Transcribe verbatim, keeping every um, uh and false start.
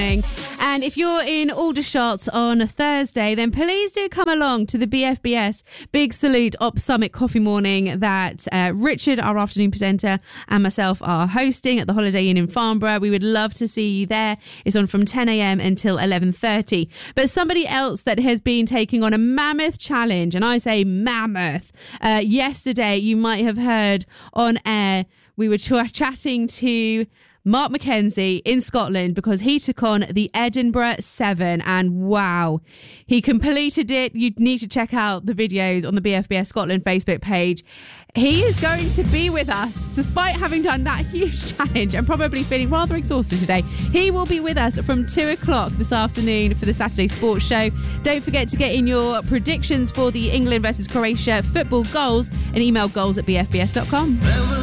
And if you're in Aldershot on Thursday, then please do come along to the B F B S Big Salute Op Summit Coffee Morning that uh, Richard, our afternoon presenter, and myself are hosting at the Holiday Inn in Farnborough. We would love to see you there. It's on from ten a.m. until eleven thirty. But somebody else that has been taking on a mammoth challenge, and I say mammoth, uh, yesterday you might have heard on air, we were ch- chatting to Mark Mackenzie in Scotland because he took on the Edinburgh Seven, and wow, he completed it. You need to check out the videos on the B F B S Scotland Facebook page. He is going to be with us despite having done that huge challenge and probably feeling rather exhausted today. He will be with us from two o'clock this afternoon for the Saturday Sports Show. Don't forget to get in your predictions for the England versus Croatia football goals and email goals at b f b s dot com.